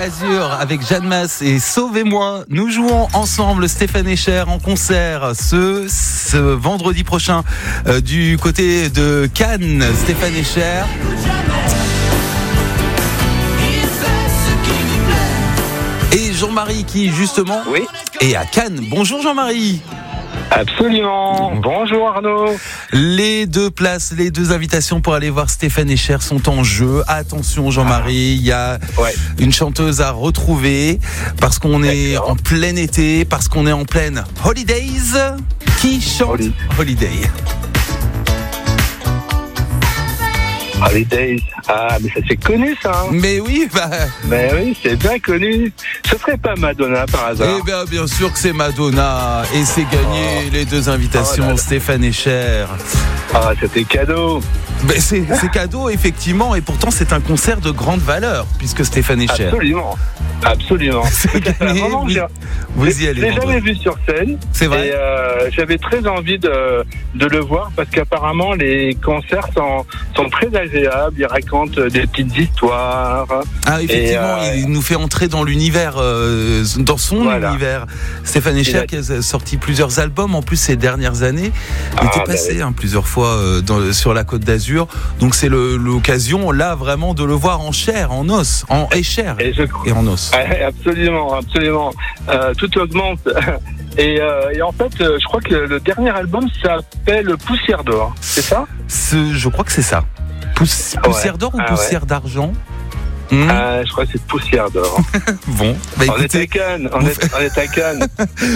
Azur avec Jeanne Masse et Sauvez-moi. Nous jouons ensemble Stéphane Echer en concert ce vendredi prochain du côté de Cannes. Stéphane Echer. Et Jean-Marie qui justement est à Cannes. Bonjour Jean-Marie. Absolument. Bonjour Arnaud. Les deux places, les deux invitations pour aller voir Stéphane Echer sont en jeu. Attention Jean-Marie, il y a une chanteuse à retrouver parce qu'on est en plein été, parce qu'on est en pleine Holidays. Qui chante Holiday? Holidays. Ah, mais ça c'est connu ça. Hein. Mais oui, Mais oui, c'est bien connu. Ce serait pas Madonna par hasard? Eh bien sûr que c'est Madonna. Et c'est gagné les deux invitations, Stéphane Echer. Ah, c'était cadeau. Ben c'est cadeau, effectivement. Et pourtant, c'est un concert de grande valeur, puisque Stéphane Echer. Absolument. C'est gagné. Vous y allez. Je l'ai jamais vu sur scène. C'est vrai. Et j'avais très envie de le voir parce qu'apparemment les concerts sont très agréables. Ils racontent des petites histoires. Ah, effectivement, il nous fait entrer dans l'univers, dans son univers. Stéphane Echer qui a sorti plusieurs albums en plus ces dernières années. Il était passé plusieurs fois sur la Côte d'Azur. Donc c'est l'occasion là vraiment de le voir en chair, en os, en Echer et en os. Absolument. Tout augmente. Et en fait, je crois que le dernier album s'appelle Poussière d'or. C'est ça? Je crois que c'est ça. Poussière d'or ou Poussière d'argent? Je crois que c'est Poussière d'or. Bon, on est à Cannes. On est à Cannes.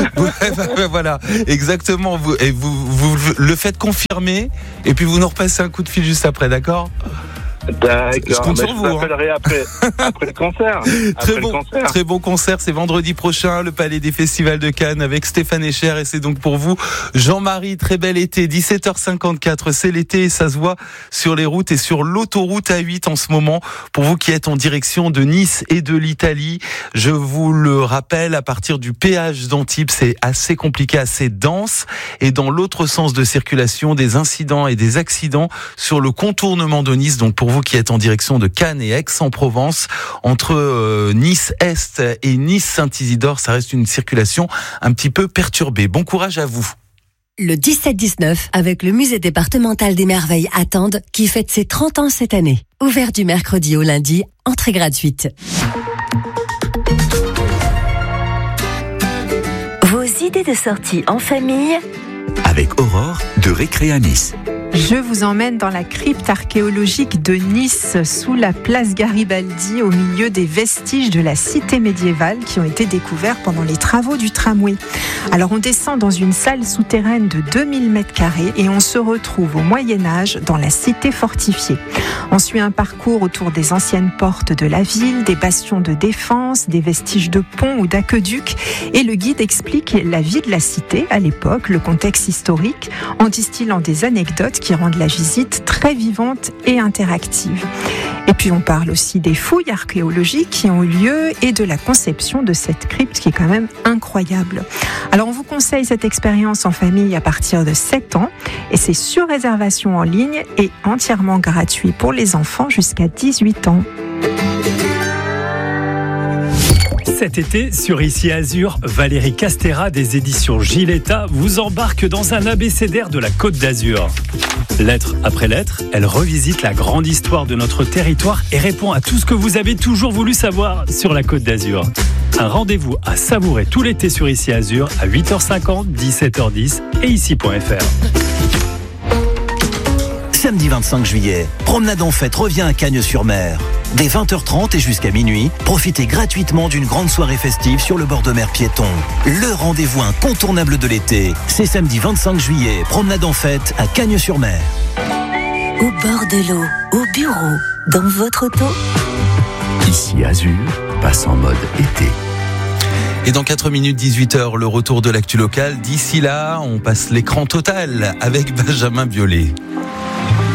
Voilà, exactement. Vous le faites confirmer et puis vous nous repassez un coup de fil juste après, d'accord? D'accord, je compte sur vous. Je t'appellerai après le concert. Très bon concert, c'est vendredi prochain, le Palais des Festivals de Cannes avec Stéphane Echer et c'est donc pour vous, Jean-Marie, très bel été, 17h54, c'est l'été et ça se voit sur les routes et sur l'autoroute A8 en ce moment. Pour vous qui êtes en direction de Nice et de l'Italie, je vous le rappelle, à partir du péage d'Antibes, c'est assez compliqué, assez dense et dans l'autre sens de circulation, des incidents et des accidents sur le contournement de Nice, donc pour vous qui êtes en direction de Cannes et Aix-en-Provence, entre Nice-Est et Nice-Saint-Isidore, ça reste une circulation un petit peu perturbée. Bon courage à vous. Le 17-19 avec le musée départemental des merveilles à Tende qui fête ses 30 ans cette année. Ouvert du mercredi au lundi, entrée gratuite. Vos idées de sortie en famille avec Aurore de Récré à Nice. Je vous emmène dans la crypte archéologique de Nice, sous la place Garibaldi, au milieu des vestiges de la cité médiévale qui ont été découverts pendant les travaux du tramway. Alors on descend dans une salle souterraine de 2000 m² et on se retrouve au Moyen-Âge dans la cité fortifiée. On suit un parcours autour des anciennes portes de la ville, des bastions de défense, des vestiges de ponts ou d'aqueducs et le guide explique la vie de la cité à l'époque, le contexte historique, en distillant des anecdotes qui rendent la visite très vivante et interactive. Et puis on parle aussi des fouilles archéologiques qui ont eu lieu et de la conception de cette crypte qui est quand même incroyable. Alors on vous conseille cette expérience en famille à partir de 7 ans et c'est sur réservation en ligne et entièrement gratuit pour les enfants jusqu'à 18 ans. Cet été, sur Ici Azur, Valérie Castera des éditions Giletta vous embarque dans un abécédaire de la Côte d'Azur. Lettre après lettre, elle revisite la grande histoire de notre territoire et répond à tout ce que vous avez toujours voulu savoir sur la Côte d'Azur. Un rendez-vous à savourer tout l'été sur Ici Azur à 8h50, 17h10 et ici.fr. Samedi 25 juillet, Promenade en Fête revient à Cagnes-sur-Mer. Dès 20h30 et jusqu'à minuit, profitez gratuitement d'une grande soirée festive sur le bord de mer piéton. Le rendez-vous incontournable de l'été, c'est samedi 25 juillet, Promenade en Fête à Cagnes-sur-Mer. Au bord de l'eau, au bureau, dans votre auto. Ici Azur passe en mode été. Et dans 4 minutes 18h, le retour de l'actu locale. D'ici là, on passe l'écran total avec Benjamin Biolay.